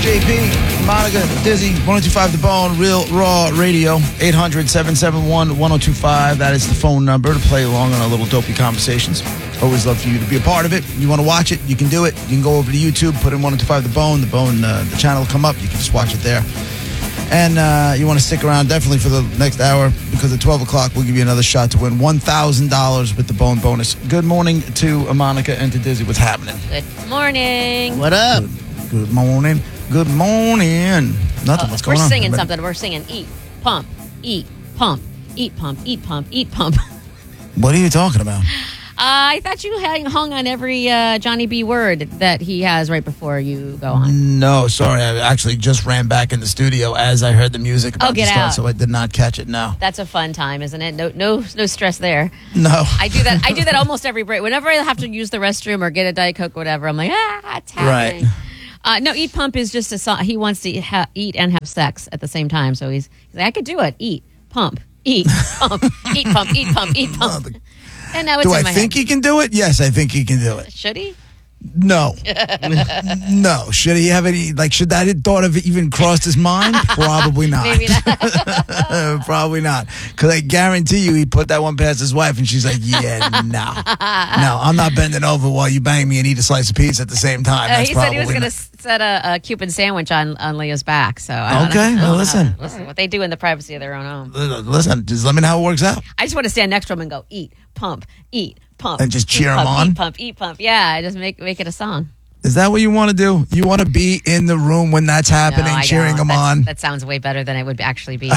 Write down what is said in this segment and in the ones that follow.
JP, Monica, Dizzy, 102.5 The Bone, Real Raw Radio, 800-771-1025. That is the phone number to play along on our little dopey conversations. Always love for you to be a part of it. You want to watch it, you can do it. You can go over to YouTube, put in 102.5 The Bone. The channel will come up. You can just watch it there. And you want to stick around definitely for the next hour, because at 12 o'clock we'll give you another shot to win $1,000 with the Bone bonus. Good morning to Monica and to Dizzy. What's happening? Good morning. What up? Good morning. Good morning. Nothing. What's going on? We're singing something. We're singing eat, pump, eat, pump, eat, pump, eat, pump, eat, pump. What are you talking about? I thought you had hung on every Johnny B word that he has right before you go on. No, sorry. I actually just ran back in the studio as I heard the music about get to start, out. so I did not catch it. No. That's a fun time, isn't it? No stress there. No. I do that almost every break. Whenever I have to use the restroom or get a Diet Coke or whatever, I'm like, it's happening. Right. No, eat pump is just a song. He wants to eat and have sex at the same time. So he's like, I could do it. Eat, pump, eat, pump, eat, pump, eat, pump, eat, pump. And now it's Do in I my think head. he can do it? Yes, I think he can do it. Should he? No. No. Should he have any, should that have thought of it even crossed his mind? Probably not. Maybe not. Probably not. Because I guarantee you he put that one past his wife and she's like, yeah, no. No, I'm not bending over while you bang me and eat a slice of pizza at the same time. That's He said he was probably going to set a Cuban sandwich on Leah's back. So Okay, well, listen. Listen, what they do in the privacy of their own home. Listen, just let me know how it works out. I just want to stand next to him and go, eat, pump, eat, pump. And just eat, cheer him pump, on? Eat, pump, eat, pump. Yeah, just make it a song. Is that what you want to do? You want to be in the room when that's happening, No, I cheering don't. him on? That sounds way better than it would actually be.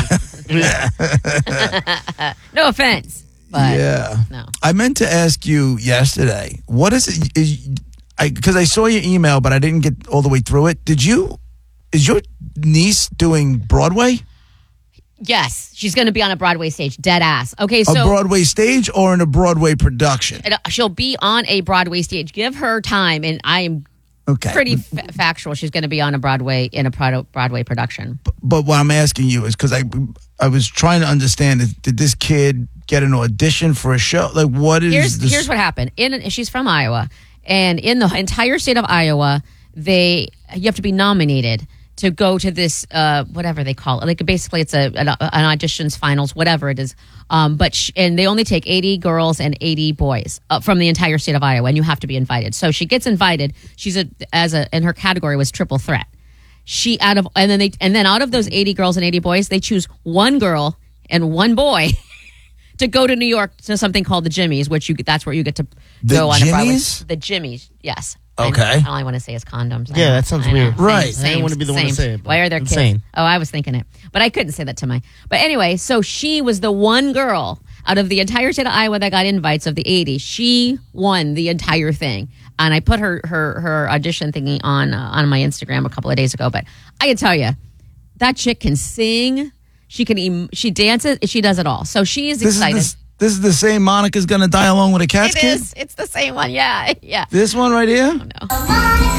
No offense, but Yeah. no. I meant to ask you yesterday, what is it? Because I saw your email, but I didn't get all the way through it. Is your niece doing Broadway? Yes, she's going to be on a Broadway stage, dead ass. Okay, A so Broadway stage or in a Broadway production? she'll be on a Broadway stage. Give her time, and I am Okay. pretty factual. She's going to be on a Broadway production. But what I'm asking you is because I was trying to understand, did this kid get an audition for a show? Like, what is this? Here's what happened. She's from Iowa, and in the entire state of Iowa, you have to be nominated to go to this whatever they call it. Like basically, it's an auditions, finals, whatever it is. And they only take 80 girls and 80 boys from the entire state of Iowa, and you have to be invited. So she gets invited. She's and her category was triple threat. And then out of those 80 girls and 80 boys, they choose one girl and one boy to go to New York to something called the Jimmies, that's where you get to go on a Broadway. Jimmies? The Jimmies, yes. Okay. All I want to say is condoms. Yeah, that sounds weird. Right. I didn't want to be the one to say it. Why are there insane. kids? Oh, I was thinking it. But I couldn't say that to But anyway, so she was the one girl out of the entire state of Iowa that got invites of the 80. She won the entire thing. And I put her audition thingy on my Instagram a couple of days ago. But I can tell you, that chick can sing. She dances. She does it all. So she is excited. This is the same Monica's going to die alone with a cat's It kid? is. It's the same one. Yeah. Yeah. This one right here? Oh, no.